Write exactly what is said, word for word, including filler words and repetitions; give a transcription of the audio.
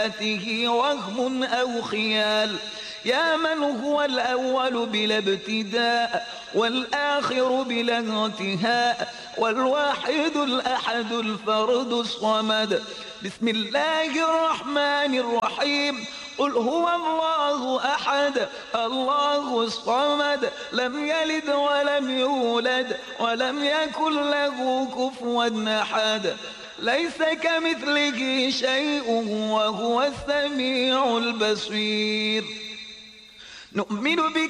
ذاته وهم أو خيال، يا من هو الأول بلا ابتداء والآخر بلا انتهاء والواحد الأحد الفرد الصمد. بسم الله الرحمن الرحيم. قل هو الله أحد الله الصمد لم يلد ولم يولد ولم يكن له كفوا أحد، ليس كمثله شيء وهو السميع البصير. نؤمن بك